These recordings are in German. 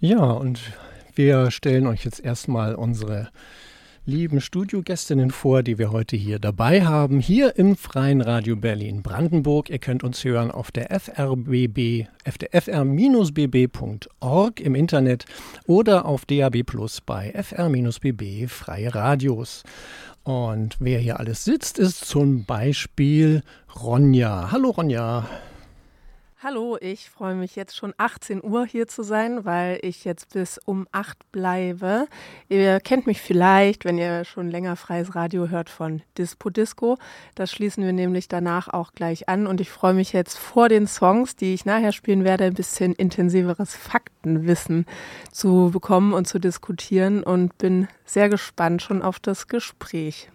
Ja, und wir stellen euch jetzt erstmal unsere lieben Studiogästinnen vor, die wir heute hier dabei haben, hier im Freien Radio Berlin-Brandenburg. Ihr könnt uns hören auf der fr-bb.org im Internet oder auf DAB+ bei fr-bb Freie Radios. Und wer hier alles sitzt, ist zum Beispiel Ronja. Hallo Ronja. Hallo, ich freue mich jetzt schon 18 Uhr hier zu sein, weil ich jetzt bis um 8 bleibe. Ihr kennt mich vielleicht, wenn ihr schon länger freies Radio hört, von Dispo Disco. Das schließen wir nämlich danach auch gleich an und ich freue mich jetzt vor den Songs, die ich nachher spielen werde, ein bisschen intensiveres Faktenwissen zu bekommen und zu diskutieren und bin sehr gespannt schon auf das Gespräch.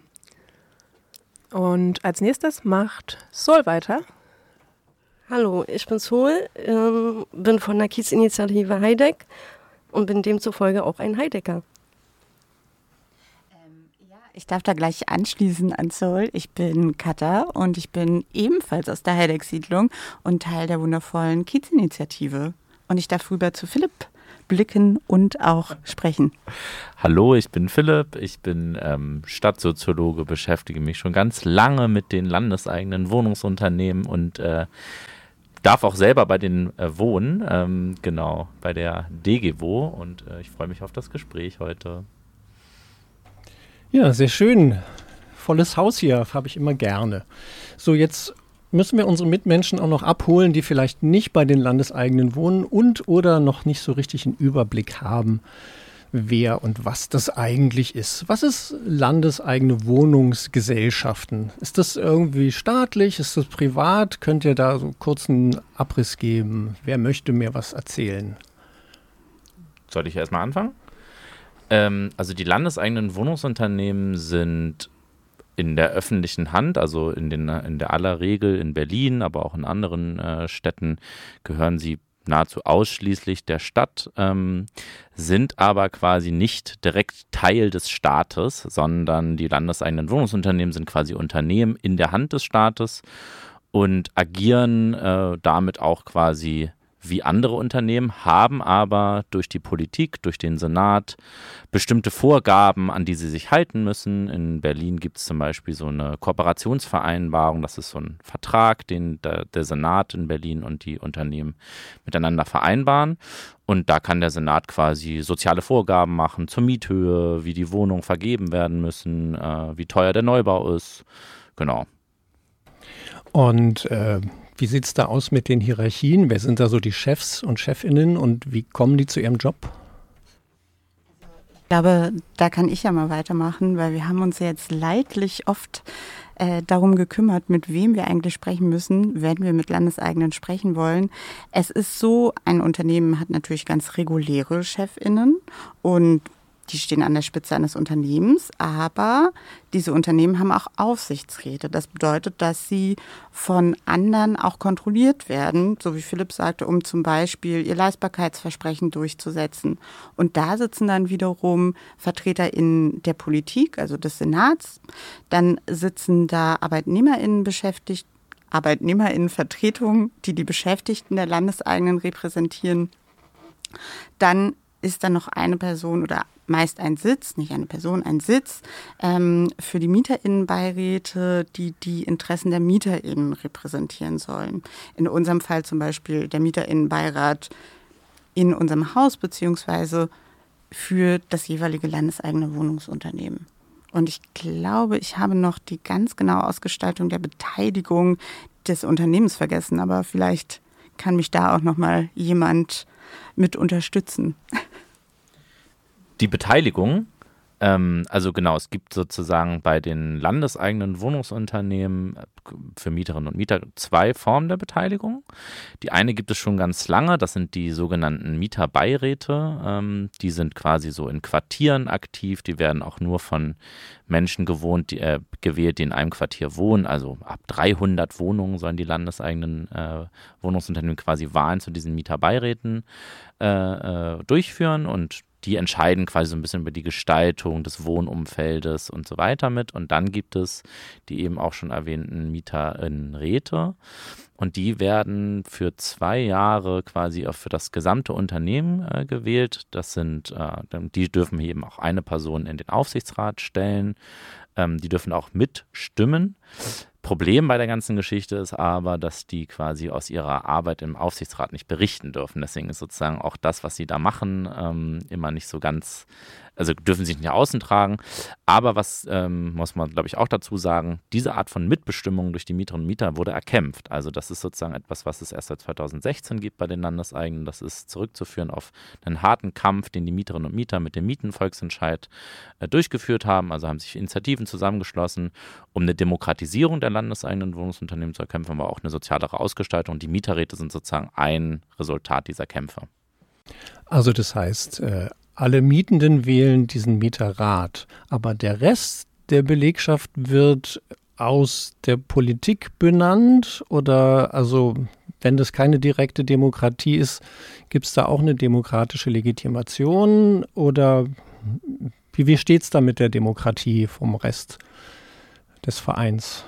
Und als nächstes macht Sol weiter. Hallo, ich bin Sol, bin von der Kiezinitiative Heideck und bin demzufolge auch ein Heidecker. Ich darf da gleich anschließen an Sol. Ich bin Katha und ich bin ebenfalls aus der Heideck-Siedlung und Teil der wundervollen Kiezinitiative. Und ich darf rüber zu Philipp blicken und auch sprechen. Hallo, ich bin Philipp, ich bin Stadtsoziologe, beschäftige mich schon ganz lange mit den landeseigenen Wohnungsunternehmen und darf auch selber bei denen wohnen, genau, bei der DGWO und ich freue mich auf das Gespräch heute. Ja, sehr schön. Volles Haus hier, habe ich immer gerne. So, jetzt müssen wir unsere Mitmenschen auch noch abholen, die vielleicht nicht bei den Landeseigenen wohnen und oder noch nicht so richtig einen Überblick haben, wer und was das eigentlich ist. Was ist landeseigene Wohnungsgesellschaften? Ist das irgendwie staatlich? Ist das privat? Könnt ihr da so kurz einen Abriss geben? Wer möchte mir was erzählen? Soll ich erstmal anfangen? Also die landeseigenen Wohnungsunternehmen sind in der öffentlichen Hand, also in der aller Regel in Berlin, aber auch in anderen Städten gehören sie nahezu ausschließlich der Stadt, sind aber quasi nicht direkt Teil des Staates, sondern die landeseigenen Wohnungsunternehmen sind quasi Unternehmen in der Hand des Staates und agieren damit auch quasi wie andere Unternehmen, haben aber durch die Politik, durch den Senat bestimmte Vorgaben, an die sie sich halten müssen. In Berlin gibt es zum Beispiel so eine Kooperationsvereinbarung, das ist so ein Vertrag, den der Senat in Berlin und die Unternehmen miteinander vereinbaren. Und da kann der Senat quasi soziale Vorgaben machen zur Miethöhe, wie die Wohnungen vergeben werden müssen, wie teuer der Neubau ist. Genau. Und wie sieht es da aus mit den Hierarchien? Wer sind da so die Chefs und Chefinnen und wie kommen die zu ihrem Job? Ich glaube, da kann ich ja mal weitermachen, weil wir haben uns jetzt leidlich oft darum gekümmert, mit wem wir eigentlich sprechen müssen, wenn wir mit Landeseigenen sprechen wollen. Es ist so, ein Unternehmen hat natürlich ganz reguläre ChefInnen und die stehen an der Spitze eines Unternehmens, aber diese Unternehmen haben auch Aufsichtsräte. Das bedeutet, dass sie von anderen auch kontrolliert werden, so wie Philipp sagte, um zum Beispiel ihr Leistbarkeitsversprechen durchzusetzen. Und da sitzen dann wiederum VertreterInnen der Politik, also des Senats. Dann sitzen da Arbeitnehmerinnenvertretungen, die Beschäftigten der Landeseigenen repräsentieren. Dann ist dann noch eine Person oder meist ein Sitz, nicht eine Person, ein Sitz für die MieterInnenbeiräte, die die Interessen der MieterInnen repräsentieren sollen. In unserem Fall zum Beispiel der MieterInnenbeirat in unserem Haus beziehungsweise für das jeweilige landeseigene Wohnungsunternehmen. Und ich glaube, ich habe noch die ganz genaue Ausgestaltung der Beteiligung des Unternehmens vergessen, aber vielleicht kann mich da auch noch mal jemand mit unterstützen. Die Beteiligung, also genau, es gibt sozusagen bei den landeseigenen Wohnungsunternehmen für Mieterinnen und Mieter 2 Formen der Beteiligung. Die eine gibt es schon ganz lange, das sind die sogenannten Mieterbeiräte. Die sind quasi so in Quartieren aktiv, die werden auch nur von Menschen gewählt, die in einem Quartier wohnen. Also ab 300 Wohnungen sollen die landeseigenen Wohnungsunternehmen quasi Wahlen zu diesen Mieterbeiräten durchführen und Die entscheiden quasi so ein bisschen über die Gestaltung des Wohnumfeldes und so weiter mit. Und dann gibt es die eben auch schon erwähnten MieterInnenräte. Und die werden für 2 Jahre quasi auch für das gesamte Unternehmen gewählt. Das sind, die dürfen eben auch eine Person in den Aufsichtsrat stellen. Die dürfen auch mitstimmen. Problem bei der ganzen Geschichte ist aber, dass die quasi aus ihrer Arbeit im Aufsichtsrat nicht berichten dürfen. Deswegen ist sozusagen auch das, was sie da machen, immer nicht so ganz, also dürfen sie nicht nach außen tragen. Aber was muss man, glaube ich, auch dazu sagen, diese Art von Mitbestimmung durch die Mieterinnen und Mieter wurde erkämpft. Also das ist sozusagen etwas, was es erst seit 2016 gibt bei den Landeseigenen. Das ist zurückzuführen auf einen harten Kampf, den die Mieterinnen und Mieter mit dem Mietenvolksentscheid durchgeführt haben. Also haben sich Initiativen zusammengeschlossen, um eine Demokratisierung der landeseigenen Wohnungsunternehmen zu erkämpfen, aber auch eine sozialere Ausgestaltung. Die Mieterräte sind sozusagen ein Resultat dieser Kämpfe. Also das heißt, alle Mietenden wählen diesen Mieterrat, aber der Rest der Belegschaft wird aus der Politik benannt oder also wenn das keine direkte Demokratie ist, gibt es da auch eine demokratische Legitimation oder wie steht es da mit der Demokratie vom Rest des Vereins?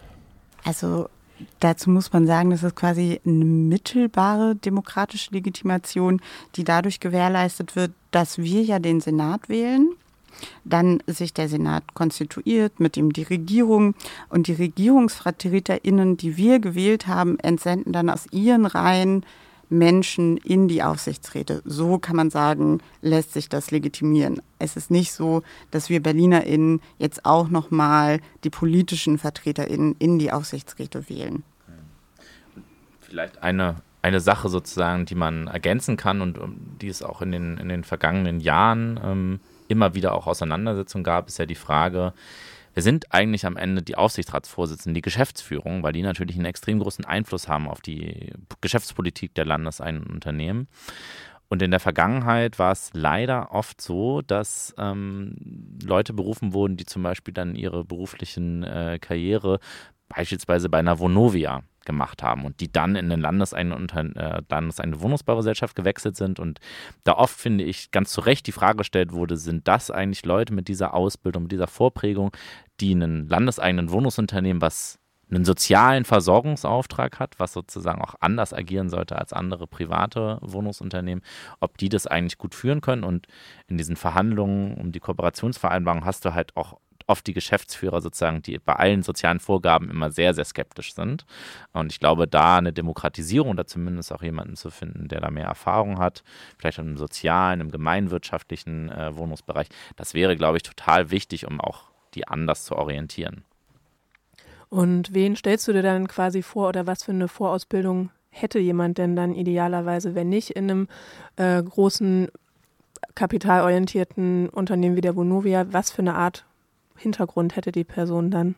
Also dazu muss man sagen, das ist quasi eine mittelbare demokratische Legitimation, die dadurch gewährleistet wird, dass wir ja den Senat wählen, dann sich der Senat konstituiert, mit ihm die Regierung und die RegierungsvertreterInnen, die wir gewählt haben, entsenden dann aus ihren Reihen Menschen in die Aufsichtsräte. So kann man sagen, lässt sich das legitimieren. Es ist nicht so, dass wir BerlinerInnen jetzt auch nochmal die politischen VertreterInnen in die Aufsichtsräte wählen. Vielleicht eine Sache sozusagen, die man ergänzen kann und die es auch in den vergangenen Jahren immer wieder auch Auseinandersetzungen gab, ist ja die Frage, wer sind eigentlich am Ende die Aufsichtsratsvorsitzenden, die Geschäftsführung, weil die natürlich einen extrem großen Einfluss haben auf die Geschäftspolitik der landeseigenen Unternehmen. Und in der Vergangenheit war es leider oft so, dass Leute berufen wurden, die zum Beispiel dann ihre beruflichen Karriere beispielsweise bei einer Vonovia gemacht haben und die dann in eine landeseigene Wohnungsbaugesellschaft gewechselt sind und da oft, finde ich, ganz zu Recht die Frage gestellt wurde, sind das eigentlich Leute mit dieser Ausbildung, mit dieser Vorprägung, die einen landeseigenen Wohnungsunternehmen, was einen sozialen Versorgungsauftrag hat, was sozusagen auch anders agieren sollte als andere private Wohnungsunternehmen, ob die das eigentlich gut führen können. Und in diesen Verhandlungen um die Kooperationsvereinbarung hast du halt auch oft die Geschäftsführer sozusagen, die bei allen sozialen Vorgaben immer sehr, sehr skeptisch sind. Und ich glaube, da eine Demokratisierung oder zumindest auch jemanden zu finden, der da mehr Erfahrung hat, vielleicht im sozialen, im gemeinwirtschaftlichen Wohnungsbereich, das wäre, glaube ich, total wichtig, um auch die anders zu orientieren. Und wen stellst du dir dann quasi vor oder was für eine Vorausbildung hätte jemand denn dann idealerweise, wenn nicht in einem großen kapitalorientierten Unternehmen wie der Vonovia, was für eine Art Hintergrund hätte die Person dann?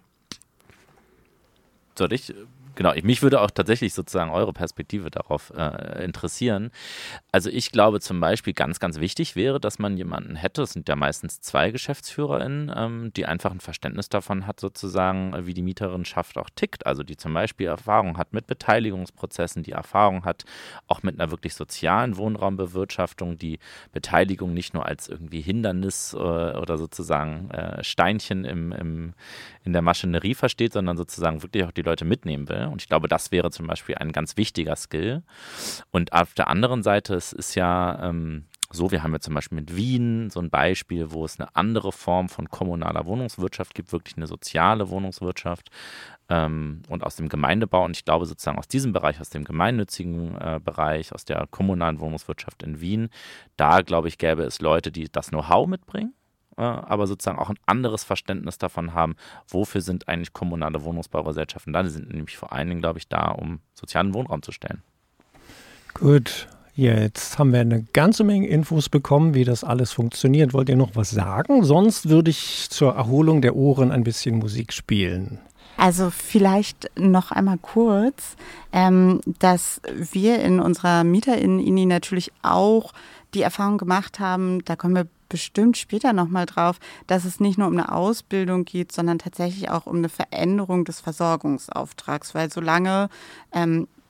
Soll ich? Genau, mich würde auch tatsächlich sozusagen eure Perspektive darauf interessieren. Also ich glaube zum Beispiel ganz, ganz wichtig wäre, dass man jemanden hätte, es sind ja meistens 2 GeschäftsführerInnen, die einfach ein Verständnis davon hat sozusagen, wie die Mieterinnenschaft auch tickt. Also die zum Beispiel Erfahrung hat mit Beteiligungsprozessen, die Erfahrung hat auch mit einer wirklich sozialen Wohnraumbewirtschaftung, die Beteiligung nicht nur als irgendwie Hindernis oder sozusagen Steinchen in der Maschinerie versteht, sondern sozusagen wirklich auch die Leute mitnehmen will. Und ich glaube, das wäre zum Beispiel ein ganz wichtiger Skill. Und auf der anderen Seite, es ist ja so, wir haben ja zum Beispiel mit Wien so ein Beispiel, wo es eine andere Form von kommunaler Wohnungswirtschaft gibt, wirklich eine soziale Wohnungswirtschaft und aus dem Gemeindebau. Und ich glaube sozusagen aus diesem Bereich, aus dem gemeinnützigen Bereich, aus der kommunalen Wohnungswirtschaft in Wien, da glaube ich, gäbe es Leute, die das Know-how mitbringen, aber sozusagen auch ein anderes Verständnis davon haben, wofür sind eigentlich kommunale Wohnungsbaugesellschaften da. Die sind nämlich vor allen Dingen, glaube ich, da, um sozialen Wohnraum zu stellen. Gut, jetzt haben wir eine ganze Menge Infos bekommen, wie das alles funktioniert. Wollt ihr noch was sagen? Sonst würde ich zur Erholung der Ohren ein bisschen Musik spielen. Also vielleicht noch einmal kurz, dass wir in unserer MieterInnen-INI natürlich auch die Erfahrung gemacht haben, da kommen wir bestimmt später nochmal drauf, dass es nicht nur um eine Ausbildung geht, sondern tatsächlich auch um eine Veränderung des Versorgungsauftrags, weil solange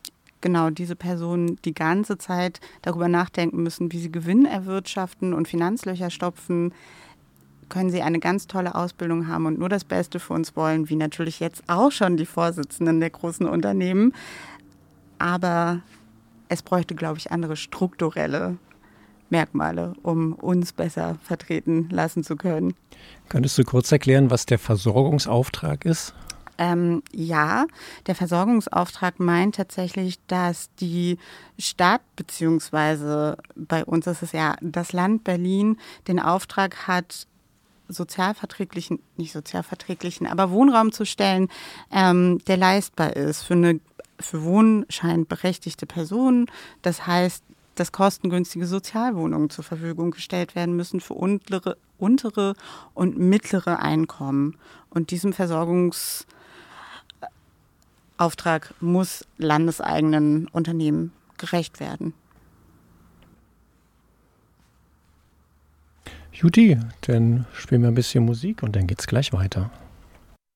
genau diese Personen die ganze Zeit darüber nachdenken müssen, wie sie Gewinn erwirtschaften und Finanzlöcher stopfen, können sie eine ganz tolle Ausbildung haben und nur das Beste für uns wollen, wie natürlich jetzt auch schon die Vorsitzenden der großen Unternehmen. Aber es bräuchte, glaube ich, andere strukturelle Merkmale, um uns besser vertreten lassen zu können. Könntest du kurz erklären, was der Versorgungsauftrag ist? Ja, der Versorgungsauftrag meint tatsächlich, dass die Stadt, beziehungsweise bei uns ist es ja das Land Berlin, den Auftrag hat, aber Wohnraum zu stellen, der leistbar ist für wohnscheinberechtigte Personen. Das heißt, dass kostengünstige Sozialwohnungen zur Verfügung gestellt werden müssen für untere und mittlere Einkommen. Und diesem Versorgungsauftrag muss landeseigenen Unternehmen gerecht werden. Juti, dann spielen wir ein bisschen Musik und dann geht's gleich weiter.